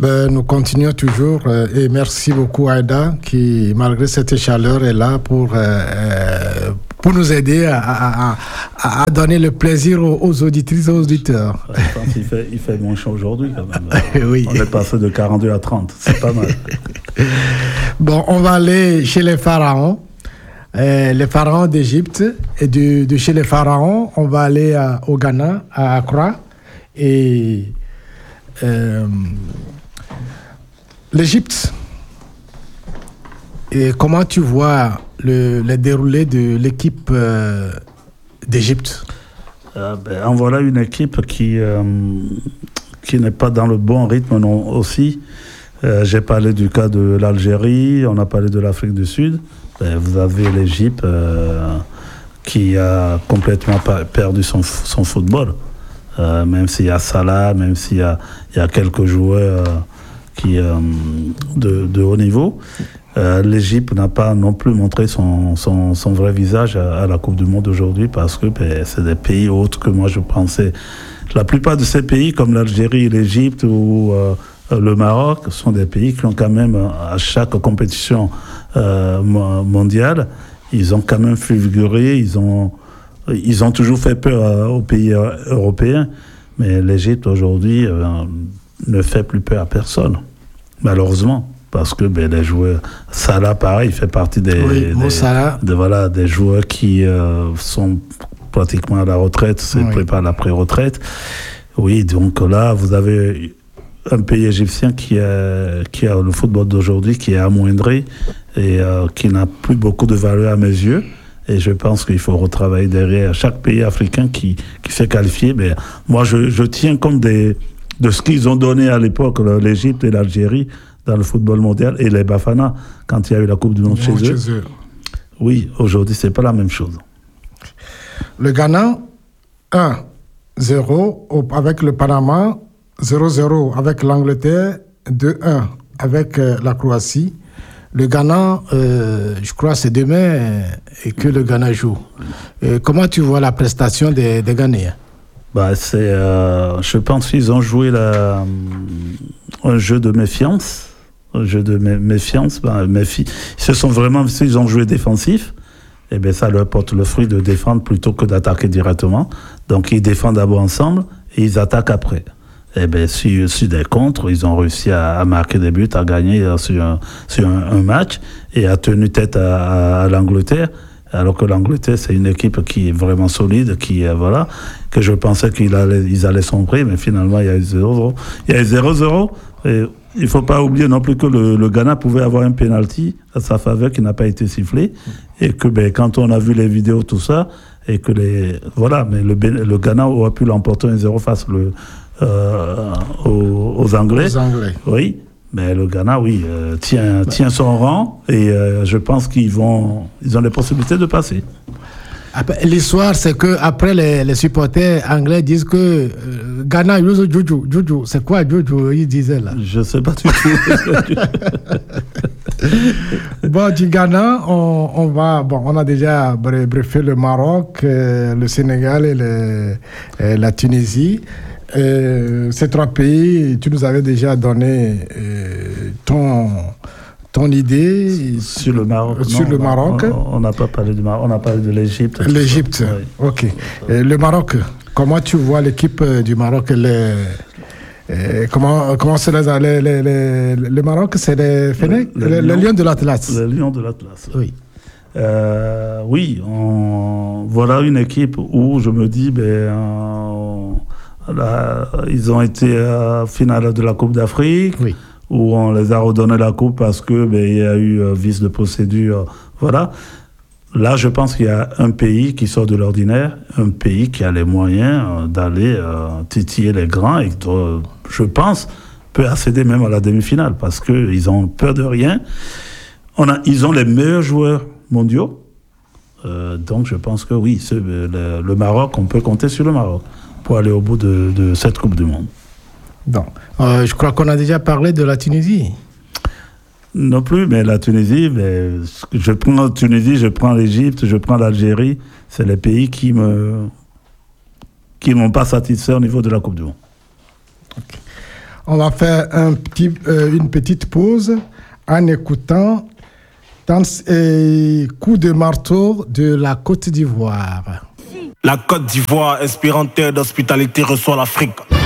Nous continuons toujours et merci beaucoup Aïda qui, malgré cette chaleur, est là pour nous aider à donner le plaisir aux auditrices et aux auditeurs. Je pense qu'il fait moins chaud aujourd'hui quand même. Oui. On est passé de 42 à 30, c'est pas mal. Bon, on va aller chez les pharaons d'Égypte, et de chez les pharaons, on va aller au Ghana, à Accra, et l'Égypte. Et comment tu vois le déroulé de l'équipe d'Égypte? En voilà une équipe qui n'est pas dans le bon rythme non aussi. J'ai parlé du cas de l'Algérie, on a parlé de l'Afrique du Sud. Vous avez l'Égypte qui a complètement perdu son football. Même s'il y a Salah, même s'il y a quelques joueurs de haut niveau. L'Égypte n'a pas non plus montré son vrai visage à la Coupe du Monde aujourd'hui parce que c'est des pays autres que moi je pensais. La plupart de ces pays, comme l'Algérie, l'Égypte ou le Maroc, sont des pays qui ont quand même, à chaque compétition mondiale, ils ont quand même fait figurer, ils ont toujours fait peur aux pays européens. Mais l'Égypte aujourd'hui ne fait plus peur à personne, malheureusement. Parce que les joueurs, Salah pareil, il fait partie des joueurs qui sont pratiquement à la retraite, se préparent à la pré-retraite. Oui, donc là, vous avez un pays égyptien qui a le football d'aujourd'hui qui est amoindri et qui n'a plus beaucoup de valeur à mes yeux. Et je pense qu'il faut retravailler derrière chaque pays africain qui s'est qualifié. Mais moi, je tiens compte de ce qu'ils ont donné à l'époque, l'Égypte et l'Algérie, dans le football mondial, et les Bafana, quand il y a eu la Coupe du Monde chez eux. Oui, aujourd'hui, c'est pas la même chose. Le Ghana, 1-0 avec le Panama, 0-0 avec l'Angleterre, 2-1 avec la Croatie. Le Ghana, je crois c'est demain et que le Ghana joue. Comment tu vois la prestation des Ghanéens? Je pense qu'ils ont joué un jeu de méfiance. Ils se sont vraiment, s'ils ont joué défensif, ça leur porte le fruit de défendre plutôt que d'attaquer directement. Donc ils défendent d'abord ensemble et ils attaquent après. Sur des contres, ils ont réussi à marquer des buts, à gagner sur un match et à tenu tête à l'Angleterre. Alors que l'Angleterre, c'est une équipe qui est vraiment solide, que je pensais qu'ils allaient sombrer, mais finalement, il y a eu 0-0. Il y a eu 0-0, et il ne faut pas oublier non plus que le Ghana pouvait avoir un penalty à sa faveur qui n'a pas été sifflé, et que quand on a vu les vidéos, tout ça, et que mais le Ghana aurait pu l'emporter 1-0 face aux Anglais. Oui. Mais le Ghana, tient son rang et je pense ils ont les possibilités de passer. L'histoire, c'est que après les supporters anglais disent que Ghana, Juju, c'est quoi Juju? Ils disaient là. Je sais pas du tout. Bon, du Ghana, on a déjà briefé le Maroc, le Sénégal et la Tunisie. Ces trois pays, tu nous avais déjà donné ton idée sur le Maroc. Maroc. On n'a pas parlé du Maroc, on a parlé de l'Égypte. L'Égypte, oui. Ok. Le Maroc, comment tu vois l'équipe du Maroc? Comment c'est le Maroc, c'est les Lions de l'Atlas. Les Lions de l'Atlas. Oui. Voilà une équipe où je me dis, ils ont été à finale de la Coupe d'Afrique, où on les a redonné la coupe parce que il y a eu vice de procédure. Voilà. Là, je pense qu'il y a un pays qui sort de l'ordinaire, un pays qui a les moyens d'aller titiller les grands et je pense peut accéder même à la demi-finale parce qu'ils ont peur de rien. Ils ont les meilleurs joueurs mondiaux. Donc je pense que oui, le Maroc, on peut compter sur le Maroc pour aller au bout de cette Coupe du Monde. Donc, je crois qu'on a déjà parlé de la Tunisie. Non plus, mais la Tunisie, je prends la Tunisie, je prends l'Égypte, je prends l'Algérie. C'est les pays qui m'ont pas satisfait au niveau de la Coupe du Monde. Okay. On va faire une petite pause en écoutant Coup de marteau de la Côte d'Ivoire. La Côte d'Ivoire, inspirante terre d'hospitalité, reçoit l'Afrique.